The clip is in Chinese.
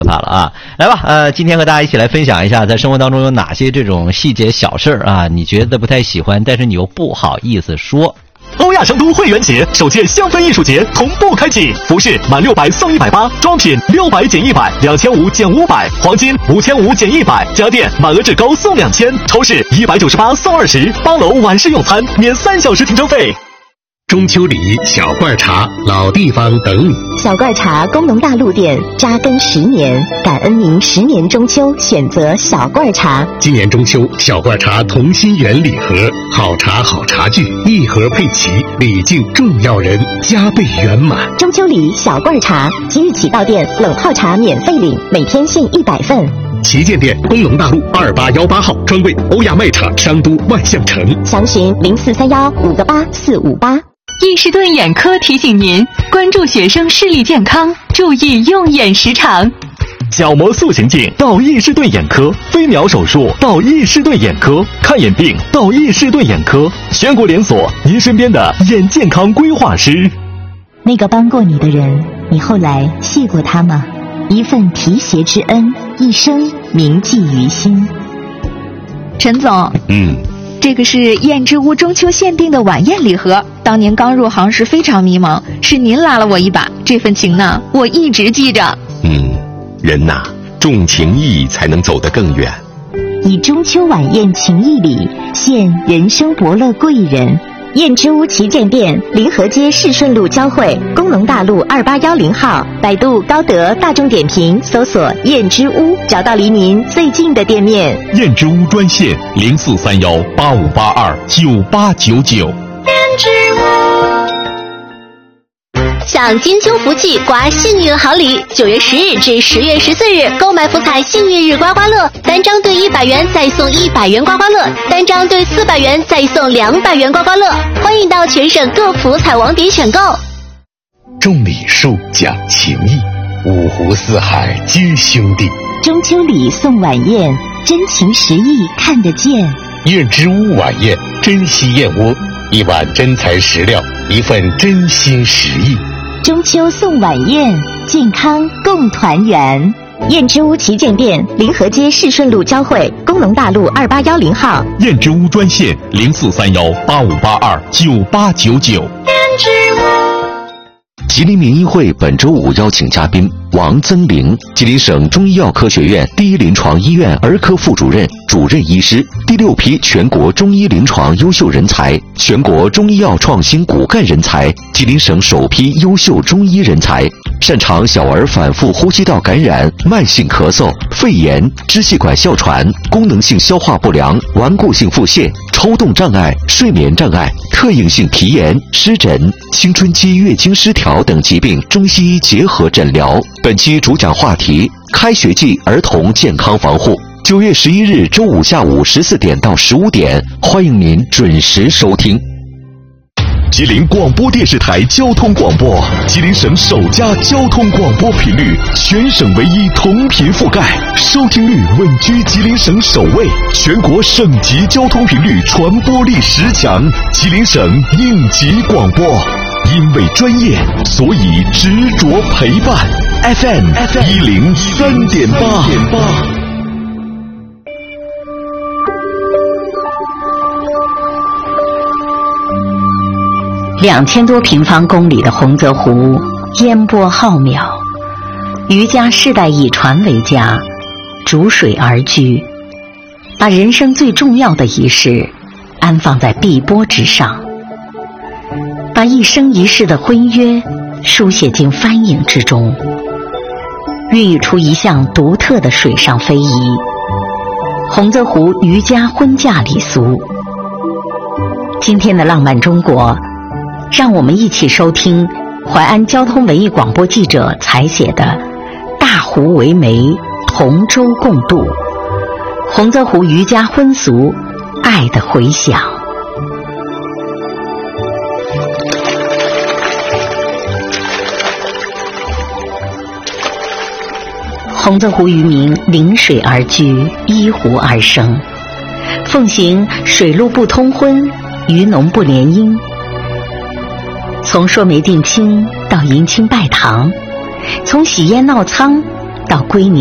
怕了啊！来吧，今天和大家一起来分享一下，在生活当中有哪些这种细节小事啊，你觉得不太喜欢，但是你又不好意思说。 欧亚成都会员节首届香氛艺术节同步开启，服饰满600送180，装品600减100，2500减500，黄金5500减100，家电满额至高送2000，超市198送20，8楼晚市用餐免3小时停车费。 中秋礼、小罐茶、老地方等你。 小罐茶工农大陆店扎根10年，感恩您10年中秋选择小罐茶。 今年中秋，小罐茶同心圆礼盒，好茶好茶具，一盒配齐，礼敬重要人，加倍圆满。 中秋礼小罐茶，即日起到店冷泡茶免费领，每天限100份。 旗舰店工农大路2818号，专柜欧亚卖场商都万象城。 详询0431588458。 易士顿眼科提醒您关注学生视力健康，注意用眼时长。 角膜塑形镜到易士顿眼科，飞秒手术到易士顿眼科，看眼病到易士顿眼科，全国连锁，您身边的眼健康规划师。 那个帮过你的人，你后来谢过他吗？一份提携之恩，一生铭记于心。 陈总，这个是燕之屋中秋限定的晚宴礼盒，当年刚入行时非常迷茫，是您拉了我一把，这份情呢，我一直记着。 人呐，重情义才能走得更远。 以中秋晚宴情谊礼，献人生伯乐贵人。燕之屋旗舰店，临河街市顺路交汇，工农大路2810号，百度、高德、大众点评搜索燕之屋，找到离您最近的店面。 燕之屋专线043185829899。燕之屋。 享金秋福气，刮幸运好礼！9月10日至10月14日，购买福彩幸运日刮刮乐，单张兑100元再送100元刮刮乐，单张兑400元再送200元刮刮乐。欢迎到全省各福彩网点选购。 种礼树讲情谊，五湖四海皆兄弟。 中秋礼送晚宴，真情实意看得见。 燕之屋晚宴，珍稀燕窝，一碗真材实料，一份真心实意。 中秋送晚宴，健康共团圆。燕之屋旗舰店，临河街市顺路交汇，工农大路2810号。 燕之屋专线043185829899。燕之屋。吉林民医会本周5邀请嘉宾王增玲，吉林省中医药科学院第一临床医院儿科副主任、主任医师，第6批全国中医临床优秀人才，全国中医药创新骨干人才，吉林省首批优秀中医人才，擅长小儿反复呼吸道感染、慢性咳嗽、肺炎、支气管哮喘、功能性消化不良、顽固性腹泻、抽动障碍、睡眠障碍、特应性皮炎、湿疹、青春期月经失调等疾病中西医结合诊疗。本期主讲话题：开学季儿童健康防护。9月11日周五下午14点到15点，欢迎您准时收听。吉林广播电视台交通广播，吉林省首家交通广播频率，全省唯一同频覆盖，收听率稳居吉林省首位，全国省级交通频率传播力10强，吉林省应急广播。因为专业，所以执着陪伴。FM 103.8。 2000多平方公里的洪泽湖，烟波浩渺。渔家世代以船为家，逐水而居，把人生最重要的仪式安放在碧波之上。把一生一世的婚约书写进帆影之中，孕育出一项独特的水上非遗——洪泽湖渔家婚嫁礼俗。今天的浪漫中国，让我们一起收听淮安交通文艺广播记者采写的《大湖为媒，同舟共度》，洪泽湖渔家婚俗，爱的回响。洪泽湖渔民临水而居，依湖而生，奉行水陆不通婚，渔农不联姻。从说媒定亲到迎亲拜堂，从喜宴闹仓到归宁。